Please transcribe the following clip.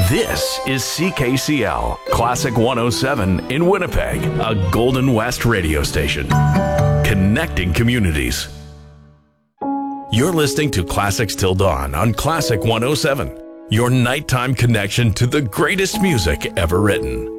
This is CKCL, Classic 107 in Winnipeg, a Golden West radio station. Connecting communities. You're listening to Classics Till Dawn on Classic 107, your nighttime connection to the greatest music ever written.